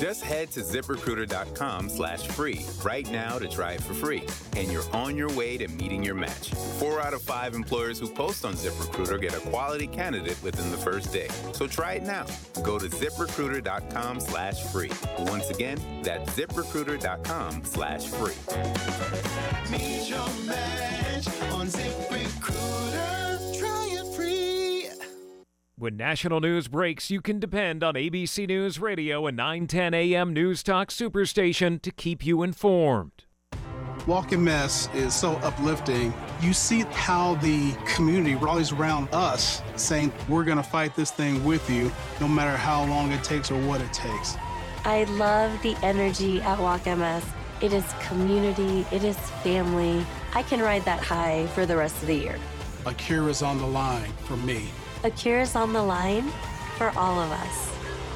Just head to ZipRecruiter.com/free right now to try it for free. And you're on your way to meeting your match. 4 out of 5 employers who post on ZipRecruiter get a quality candidate within the first day. So try it now. Go to ZipRecruiter.com/free. Once again, that's ZipRecruiter.com/free. Meet your match on ZipRecruiter. Try it free. When national news breaks, you can depend on ABC News Radio and 910 AM News Talk Superstation to keep you informed. Walk and Mess is so uplifting. You see how the community rallies around us, saying we're going to fight this thing with you, no matter how long it takes or what it takes. I love the energy at Walk MS. It is community, it is family. I can ride that high for the rest of the year. A cure is on the line for me. A cure is on the line for all of us.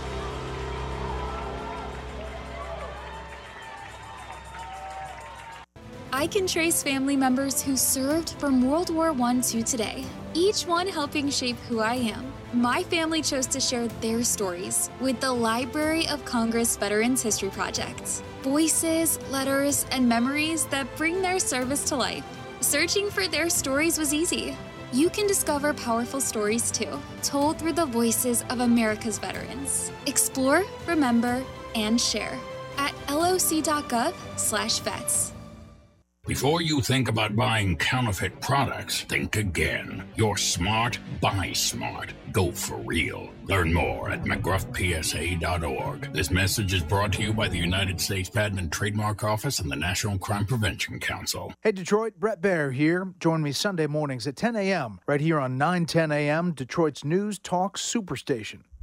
I can trace family members who served from World War I to today, each one helping shape who I am. My family chose to share their stories with the Library of Congress Veterans History Project. Voices, letters, and memories that bring their service to life. Searching for their stories was easy. You can discover powerful stories too, told through the voices of America's veterans. Explore, remember, and share at loc.gov/vets. Before you think about buying counterfeit products, think again. You're smart, buy smart. Go for real. Learn more at mcgruffpsa.org. This message is brought to you by the United States Patent and Trademark Office and the National Crime Prevention Council. Hey Detroit, Brett Baer here. Join me Sunday mornings at 10 a.m. right here on 910 a.m. Detroit's News Talk Superstation.